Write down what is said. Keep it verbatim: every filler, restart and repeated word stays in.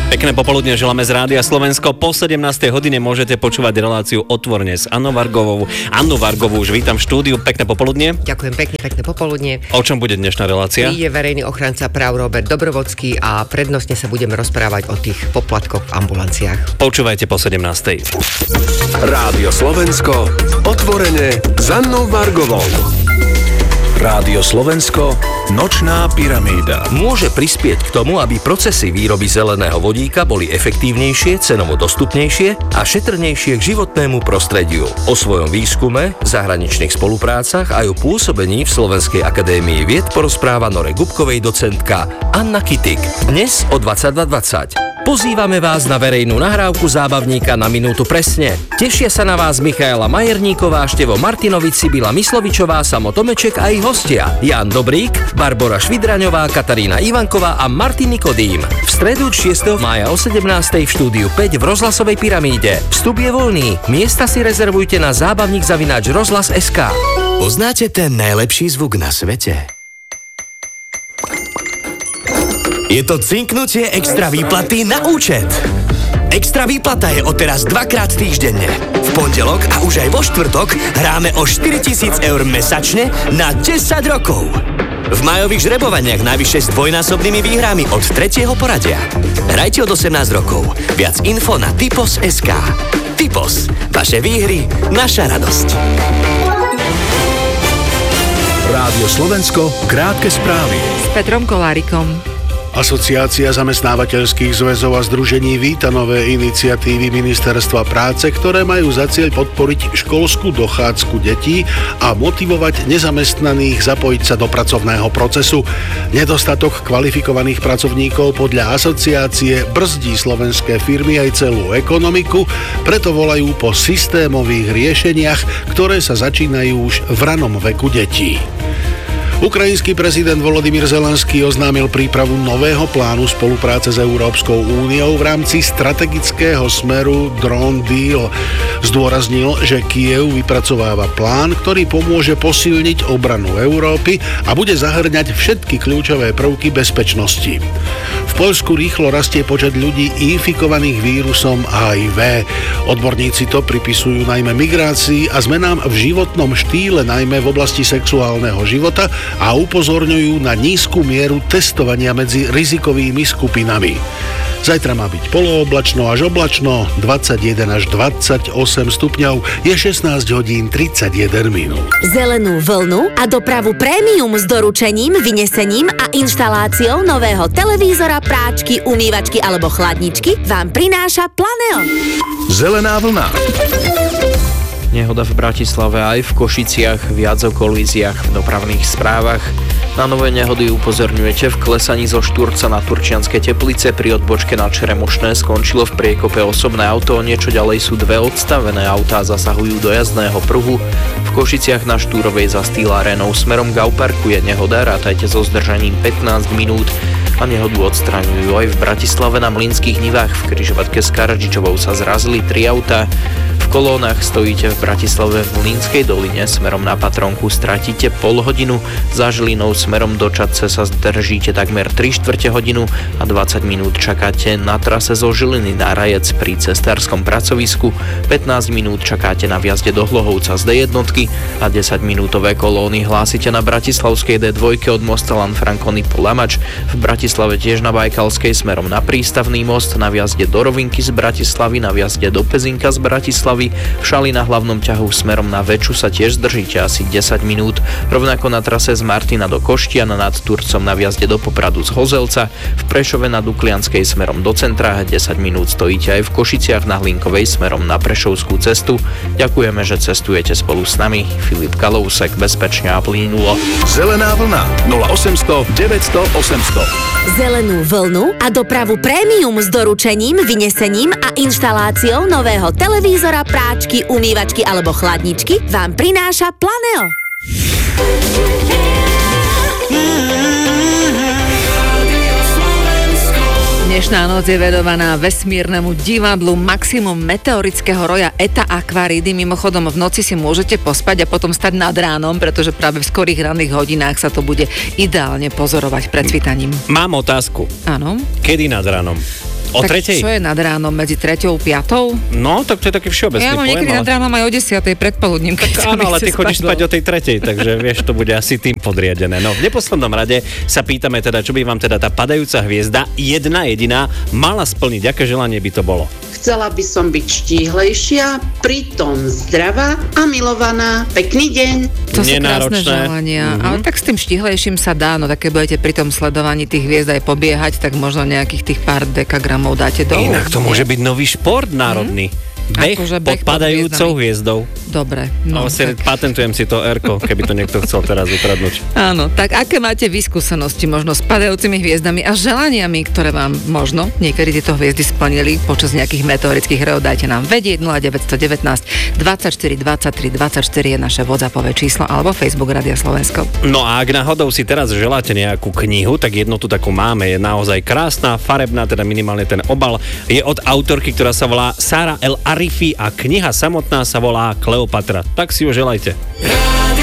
Pekné popoludne želáme z Rádia Slovensko. Po sedemnástej hodine môžete počúvať reláciu Otvorne s Annou Vargovou. Annu Vargovú už vítam v štúdiu. Pekné popoludne. Ďakujem pekne, pekné popoludne. O čom bude dnešná relácia? Príde verejný ochranca práv Robert Dobrovodský a prednostne sa budeme rozprávať o tých poplatkoch v ambulanciách. Počúvajte po sedemnástej. Rádio Slovensko. Otvorene s Annou Vargovou. Rádio Slovensko. Nočná pyramída. Môže prispieť k tomu, aby procesy výroby zeleného vodíka boli efektívnejšie, cenovo dostupnejšie a šetrnejšie k životnému prostrediu. O svojom výskume, zahraničných spoluprácach a o pôsobení v Slovenskej akadémii vied porozpráva Nore Gubkovej docentka Anna Kytik. Dnes o dvadsaťdva dvadsať. Pozývame vás na verejnú nahrávku zábavníka na minútu presne. Tešia sa na vás Michaela Majerníková, Števo Martinovič, Sibila Myslovičová, Samo Tomeček a ich hostia Jan Dobrík, Barbora Švidraňová, Katarína Ivanková a Martin Nikodým. V stredu šiesteho mája o sedemnástej v štúdiu päť v Rozhlasovej pyramíde. Vstup je voľný. Miesta si rezervujte na zábavník zavináč rozhlas bodka es ká. Poznáte ten najlepší zvuk na svete? Je to cinknutie extra výplaty na účet. Extra výplata je odteraz dvakrát týždenne. V pondelok a už aj vo štvrtok hráme o štyritisíc eur mesačne na desať rokov. V majových žrebovaniach najvyššie s dvojnásobnými výhrami od tretieho poradia. Hrajte od osemnásť rokov. Viac info na typos bodka es ká. Typos. Vaše výhry, naša radosť. Rádio Slovensko. Krátke správy. S Petrom Kolárikom. Asociácia zamestnávateľských zväzov a združení víta nové iniciatívy Ministerstva práce, ktoré majú za cieľ podporiť školskú dochádzku detí a motivovať nezamestnaných zapojiť sa do pracovného procesu. Nedostatok kvalifikovaných pracovníkov podľa asociácie brzdí slovenské firmy aj celú ekonomiku, preto volajú po systémových riešeniach, ktoré sa začínajú už v ranom veku detí. Ukrajinský prezident Volodymyr Zelenský oznámil prípravu nového plánu spolupráce s Európskou úniou v rámci strategického smeru Drone Deal. Zdôraznil, že Kyjev vypracováva plán, ktorý pomôže posilniť obranu Európy a bude zahŕňať všetky kľúčové prvky bezpečnosti. V Poľsku rýchlo rastie počet ľudí infikovaných vírusom há í vé. Odborníci to pripisujú najmä migrácii a zmenám v životnom štýle, najmä v oblasti sexuálneho života, a upozorňujú na nízku mieru testovania medzi rizikovými skupinami. Zajtra má byť polooblačno až oblačno, dvadsaťjeden až dvadsaťosem stupňov, je šestnásť hodín tridsaťjeden minút. Zelenú vlnu a dopravu prémium s doručením, vynesením a inštaláciou nového televízora, práčky, umývačky alebo chladničky vám prináša Planeo. Zelená vlna. Nehoda v Bratislave aj v Košiciach, viac o kolíziách v dopravných správach. Na nové nehody upozorňujete v klesaní zo Štúrca na Turčianske Teplice. Pri odbočke na Čeremošné skončilo v priekope osobné auto, niečo ďalej sú dve odstavené autá, zasahujú do jazdného pruhu. V Košiciach na Štúrovej zastýla Renault smerom k Auparku je nehoda, rátajte so zdržaním pätnásť minút. A nehodu odstraňujú aj v Bratislave na Mlynských nivách. V križovatke s Karadžičovou sa zrazili tri autá. V kolónach stojíte v Bratislave v Mlynskej doline smerom na Patronku, stratíte pol hodinu, za Žilinou smerom do Čadce sa zdržíte takmer tri štvrte hodinu a dvadsať minút čakáte na trase zo Žiliny na Rajec pri cestárskom pracovisku, pätnásť minút čakáte na vjazde do Hlohovca z dé jednotky a desať minútové kolóny hlásite na Bratislavskej dé dva od mosta Lanfranconi po Lamač, v Bratislave tiež na Bajkalskej smerom na Prístavný most, na vjazde do Rovinky z Bratislavy, na vjazde do Pezinka z Bratislavy, v Šali na hlavnom ťahu smerom na Veču sa tiež zdržíte asi desať minút, rovnako na trase z Martina do Koštiana nad Turcom na vjazde do Popradu z Hozelca, v Prešove na Duklianskej smerom do centra desať minút stojíte aj v Košiciach na Hlinkovej smerom na Prešovskú cestu. Ďakujeme, že cestujete spolu s nami. Filip Kalousek, bezpečne a plynulo. Zelená vlna nula osemsto deväťsto osemsto. Zelenú vlnu a dopravu prémium s doručením, vynesením a inštaláciou nového televízora, práčky, umývačky alebo chladničky vám prináša Planeo. Dnešná noc je vedovaná vesmírnemu divadlu Maximum meteorického roja Eta Aquaridy. Mimochodom v noci si môžete pospať a potom stať nad ránom, pretože práve v skorých ranných hodinách sa to bude ideálne pozorovať pred svitaním. Mám otázku. Áno. Kedy nad ránom? O tak tretej? čo je nad ránom medzi treťou a piatou? No, tak to je taký všeobecný Ja mám pojem. niekedy ale- nad ránom aj o desiatej predpoludním, keď sa Áno, mi ale chce ty chodíš spať spať do- o tej tretej, takže vieš, to bude asi tým podriadené. No, v neposlednom rade sa pýtame teda, čo by vám teda tá padajúca hviezda, jedna jediná, mala splniť. Aké želanie by to bolo? Chcela by som byť štíhlejšia, pritom zdravá a milovaná. Pekný deň. To sú krásne Nenáročné. želania. Mhm. Ale tak s tým štíhlejším sa dá, no tak keď budete pri tom sledovaní tých hviezd aj pobiehať, tak možno nejakých tých pár dekagramov dáte do. Inak to môže byť nový šport národný. Beh Akože pod beh pod padajúcou hviezdami. hviezdou. Dobre. No, No, si tak. patentujem si to erko, keby to niekto chcel teraz ukradnúť. Áno, tak aké máte vy skúsenosti možno s padajúcimi hviezdami a želaniami, ktoré vám možno niekedy tieto hviezdy splnili počas nejakých meteorických rejov, dajte nám vedieť. Nula deväť jedna deväť dvadsaťštyri dvadsaťtri dvadsaťštyri je naše WhatsAppové číslo alebo Facebook Rádia Slovensko. No a ak náhodou si teraz želáte nejakú knihu, tak jednu tu takú máme, je naozaj krásna, farebná, teda minimálne ten obal. Je od autorky, ktorá sa volá Sara El Arifi a kniha samotná sa volá Kleopatra. Tak si ju želajte.